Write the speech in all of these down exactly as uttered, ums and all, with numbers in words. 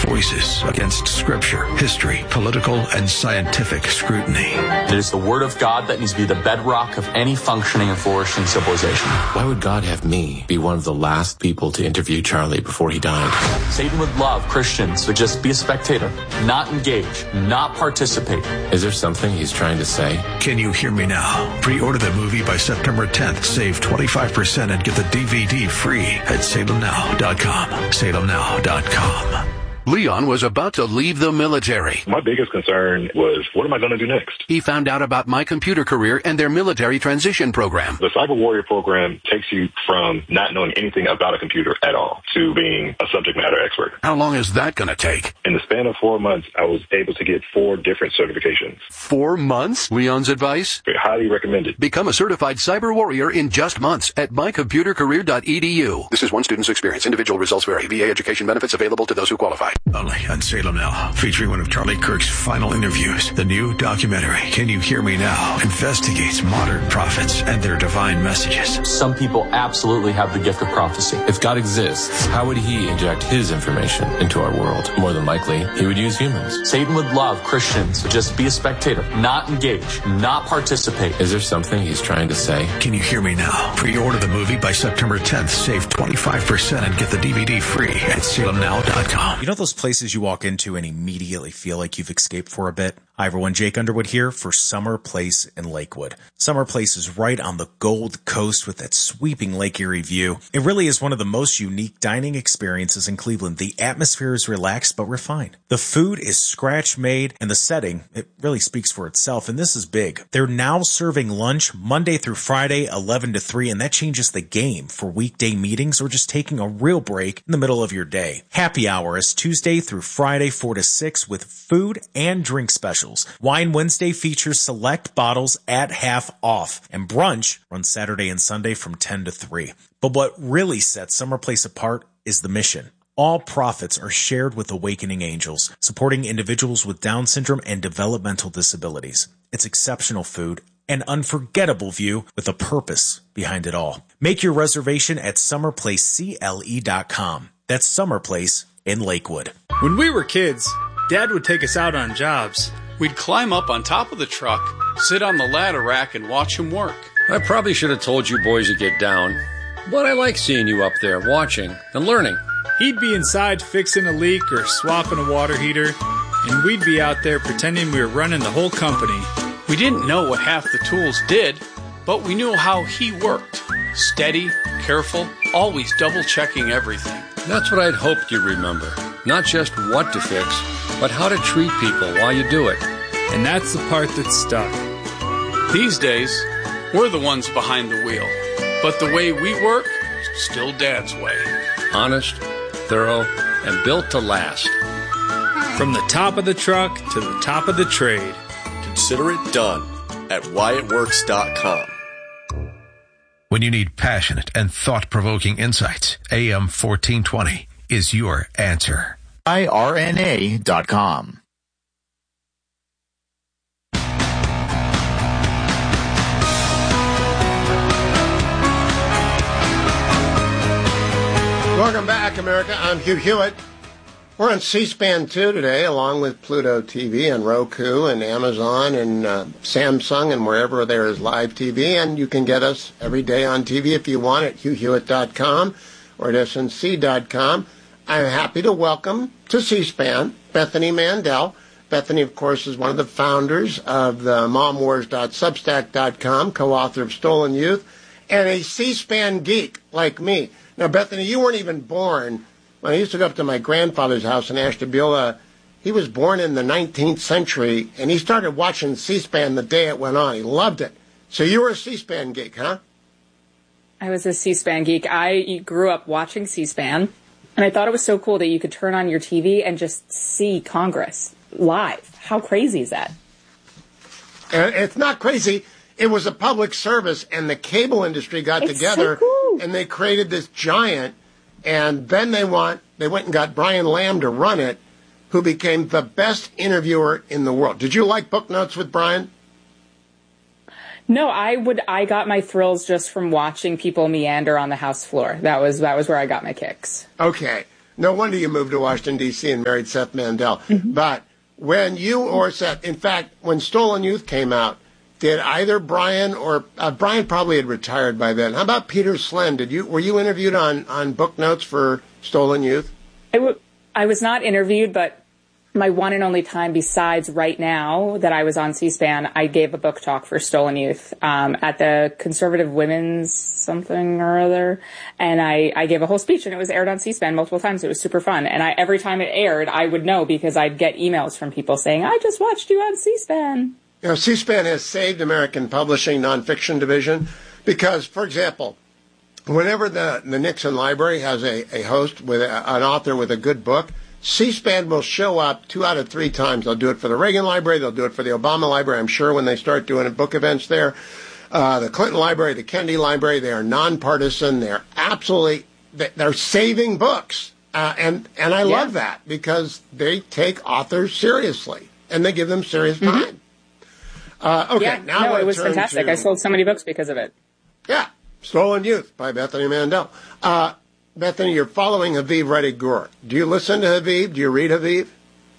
voices against scripture, history, political, and scientific scrutiny. It is the Word of God that needs to be the bedrock of any functioning and flourishing civilization. Why would God have me be one of the last people to interview Charlie before he died? Satan would love Christians to just be a spectator, not engage, not participate. Is there something he's trying to say? Can You Hear Me Now? Pre-order the movie by September tenth. Save twenty-five percent and get the D V D free at salem now dot com. salem now dot com. Leon was about to leave the military. My biggest concern was, what am I going to do next? He found out about My Computer Career and their military transition program. The Cyber Warrior program takes you from not knowing anything about a computer at all to being a subject matter expert. How long is that going to take? In the span of four months, I was able to get four different certifications. Four months? Leon's advice? Highly recommended. Become a certified cyber warrior in just months at my computer career dot e d u. This is one student's experience. Individual results vary. V A education benefits available to those who qualify. Only on Salem Now, featuring one of Charlie Kirk's final interviews. The new documentary, Can You Hear Me Now?, investigates modern prophets and their divine messages. Some people absolutely have the gift of prophecy. If God exists, how would he inject his information into our world? More than likely, he would use humans. Satan would love Christians to just be a spectator, not engage, not participate. Is there something he's trying to say? Can You Hear Me Now? Pre-order the movie by September tenth. Save twenty-five percent and get the D V D free at salem now dot com. You know those places you walk into and immediately feel like you've escaped for a bit? Hi everyone, Jake Underwood here for Summer Place in Lakewood. Summer Place is right on the Gold Coast with that sweeping Lake Erie view. It really is one of the most unique dining experiences in Cleveland. The atmosphere is relaxed but refined. The food is scratch-made, and the setting, it really speaks for itself, and this is big. They're now serving lunch Monday through Friday, eleven to three, and that changes the game for weekday meetings or just taking a real break in the middle of your day. Happy hour is Tuesday through Friday, four to six, with food and drink specials. Wine Wednesday features select bottles at half off, and brunch runs Saturday and Sunday from ten to three. But what really sets Summer Place apart is the mission. All profits are shared with Awakening Angels, supporting individuals with Down syndrome and developmental disabilities. It's exceptional food, an unforgettable view with a purpose behind it all. Make your reservation at summer place c l e dot com. That's Summer Place in Lakewood. When we were kids, Dad would take us out on jobs. We'd climb up on top of the truck, sit on the ladder rack, and watch him work. I probably should have told you boys to get down, but I like seeing you up there watching and learning. He'd be inside fixing a leak or swapping a water heater, and we'd be out there pretending we were running the whole company. We didn't know what half the tools did, but we knew how he worked. Steady, careful, always double-checking everything. That's what I'd hoped you'd remember. Not just what to fix, but how to treat people while you do it. And that's the part that stuck. These days, we're the ones behind the wheel. But the way we work, still Dad's way. Honest, thorough, and built to last. From the top of the truck to the top of the trade. Consider it done at wyatt works dot com. When you need passionate and thought-provoking insights, A M fourteen twenty is your answer. I R N A dot com. Welcome back, America. I'm Hugh Hewitt. We're on C-SPAN two today, along with Pluto T V and Roku and Amazon and uh, Samsung and wherever there is live T V. And you can get us every day on T V if you want at hugh hewitt dot com or at s n c dot com. I'm happy to welcome to C-SPAN Bethany Mandel. Bethany, of course, is one of the founders of the mom wars dot substack dot com, co-author of Stolen Youth, and a C-SPAN geek like me. Now, Bethany, you weren't even born. When I used to go up to my grandfather's house in Ashtabula, he was born in the nineteenth century, and he started watching C-SPAN the day it went on. He loved it. So you were a C-SPAN geek, huh? I was a C-SPAN geek. I grew up watching C-SPAN, and I thought it was so cool that you could turn on your T V and just see Congress live. How crazy is that? And it's not crazy. It was a public service, and the cable industry got it's together, so cool. and they created this giant. And then they want they went and got Brian Lamb to run it, who became the best interviewer in the world. Did you like Book Notes with Brian? No, I would. I got my thrills just from watching people meander on the House floor. That was that was where I got my kicks. Okay, No wonder you moved to Washington, D C and married Seth Mandel. Mm-hmm. But when you or Seth, in fact, when Stolen Youth came out, did either Brian or uh, Brian probably had retired by then? How about Peter Slen? Did you were you interviewed on, on book notes for Stolen Youth? I, w- I was not interviewed, but my one and only time besides right now that I was on C-SPAN, I gave a book talk for Stolen Youth um, at the Conservative Women's something or other, and I, I gave a whole speech, and it was aired on C-SPAN multiple times. It was super fun, and I, every time it aired, I would know because I'd get emails from people saying, "I just watched you on C-SPAN." You know, C-SPAN has saved American Publishing Nonfiction Division because, for example, whenever the, the Nixon Library has a, a host with a, an author with a good book, C-SPAN will show up two out of three times. They'll do it for the Reagan Library. They'll do it for the Obama Library, I'm sure, when they start doing book events there. Uh, the Clinton Library, the Kennedy Library, they are nonpartisan. They're absolutely, they're saving books. Uh, and, and I yeah. love that because they take authors seriously and they give them serious time. Mm-hmm. Uh, okay, yeah, now no, it was fantastic. To, I sold so many books because of it. Yeah, Stolen Youth by Bethany Mandel. Uh, Bethany, you're following Haviv Reddy Gur. Do you listen to Haviv? Do you read Haviv?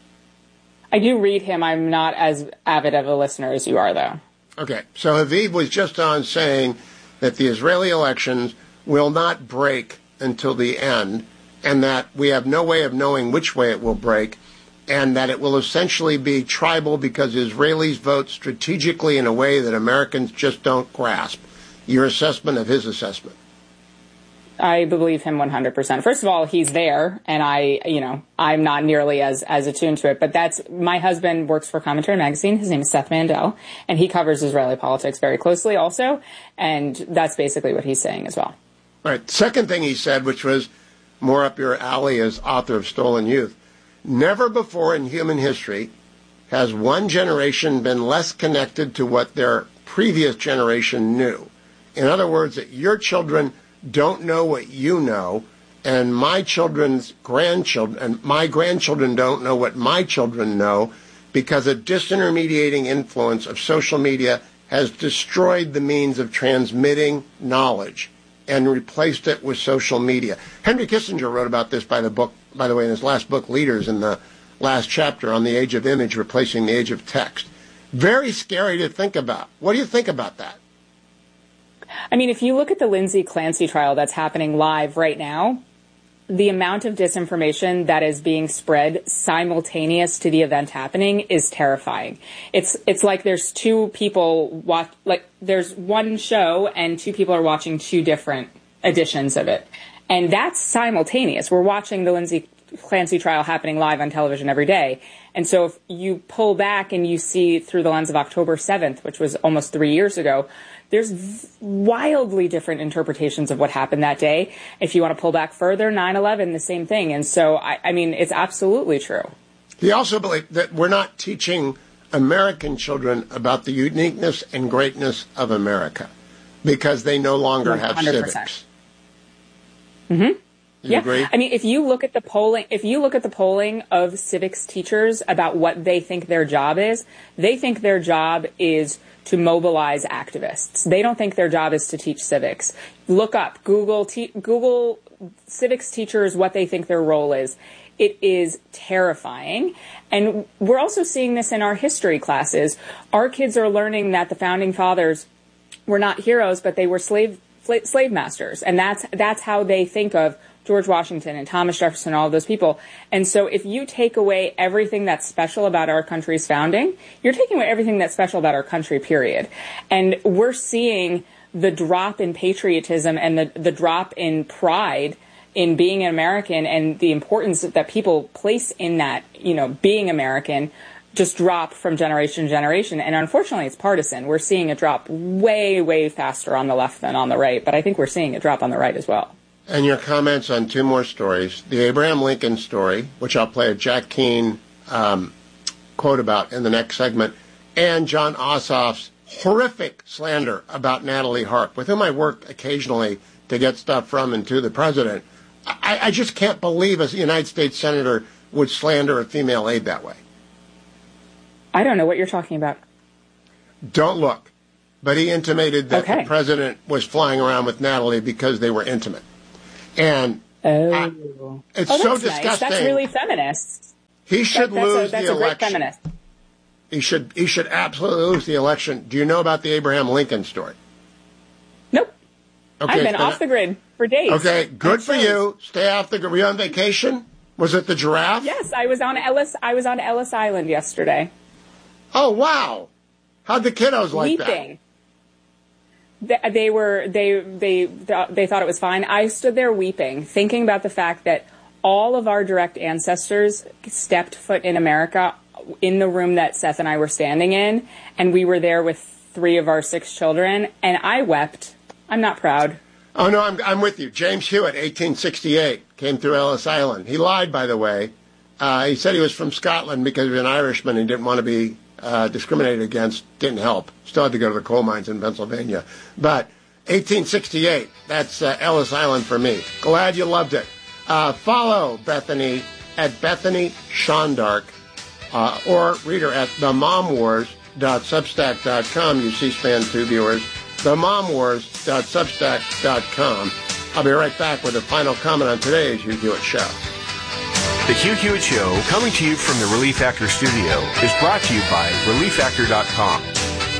I do read him. I'm not as avid of a listener as you are, though. Okay, so Haviv was just on saying that the Israeli elections will not break until the end, and that we have no way of knowing which way it will break, and that it will essentially be tribal because Israelis vote strategically in a way that Americans just don't grasp. Your assessment of his assessment? I believe him one hundred percent. First of all, he's there, and I, you know, I'm not nearly as, as attuned to it, but that's, my husband works for Commentary Magazine. His name is Seth Mandel, and he covers Israeli politics very closely also, and that's basically what he's saying as well. All right. Second thing he said, which was more up your alley as author of Stolen Youth, never before in human history has one generation been less connected to what their previous generation knew. In other words, that your children don't know what you know, and my children's grandchildren, and my grandchildren don't know what my children know, because a disintermediating influence of social media has destroyed the means of transmitting knowledge and replaced it with social media. Henry Kissinger wrote about this by the book, by the way, in his last book, Leaders, in the last chapter on the age of image replacing the age of text. Very scary to think about. What do you think about that? I mean, if you look at the Lindsay Clancy trial that's happening live right now, the amount of disinformation that is being spread simultaneous to the event happening is terrifying. It's it's like there's two people watch, like there's one show and two people are watching two different editions of it. And that's simultaneous. We're watching the Lindsay Clancy trial happening live on television every day. And so if you pull back and you see through the lens of October seventh, which was almost three years ago, there's wildly different interpretations of what happened that day. If you want to pull back further, nine eleven, the same thing. And so, I, I mean, it's absolutely true. He also believed that we're not teaching American children about the uniqueness and greatness of America because they no longer have one hundred percent civics. Mm-hmm. You yeah. agree? I mean, if you look at the polling, if you look at the polling of civics teachers about what they think their job is, they think their job is to mobilize activists. They don't think their job is to teach civics. Look up, Google, te- Google civics teachers, what they think their role is. It is terrifying. And we're also seeing this in our history classes. Our kids are learning that the founding fathers were not heroes, but they were slave slave masters. And that's that's how they think of George Washington and Thomas Jefferson, all of those people. And so if you take away everything that's special about our country's founding, you're taking away everything that's special about our country, period. And we're seeing the drop in patriotism and the, the drop in pride in being an American and the importance that people place in that, you know, being American just drop from generation to generation. And unfortunately, it's partisan. We're seeing it drop way, way faster on the left than on the right. But I think we're seeing it drop on the right as well. And your comments on two more stories, the Abraham Lincoln story, which I'll play a Jack Keane um, quote about in the next segment, and John Ossoff's horrific slander about Natalie Harp, with whom I work occasionally to get stuff from and to the president. I, I just can't believe a United States senator would slander a female aide that way. I don't know what you're talking about. Don't look. But he intimated that okay. the president was flying around with Natalie because they were intimate. And Oh. Uh, it's oh, so that's disgusting. Nice. That's really feminist. He should that, that's lose a, that's the a great election. Feminist. He should he should absolutely lose the election. Do you know about the Abraham Lincoln story? Nope. Okay, I've been off the grid for days. Okay, good for you. Stay off the grid. Were you on vacation? Was it the giraffe? Yes, I was on Ellis. I was on Ellis Island yesterday. Oh wow! How'd the kiddos like Weeping. that? They, they were they they they thought it was fine. I stood there weeping, thinking about the fact that all of our direct ancestors stepped foot in America in the room that Seth and I were standing in, and we were there with three of our six children, and I wept. I'm not proud. Oh, no, I'm, I'm with you. James Hewitt, eighteen sixty-eight, came through Ellis Island. He lied, by the way. Uh, he said he was from Scotland because he was an Irishman and didn't want to be uh, discriminated against. Didn't help. Still had to go to the coal mines in Pennsylvania. But eighteen sixty-eight, that's uh, Ellis Island for me. Glad you loved it. Uh, follow Bethany at Bethany Shondark, uh, or read her at the mom wars dot substack dot com, you C-SPAN two viewers. the mom wars dot substack dot com. I'll be right back with a final comment on today's Hugh Hewitt Show. The Hugh Hewitt Show, coming to you from the Relief Factor studio, is brought to you by relief factor dot com.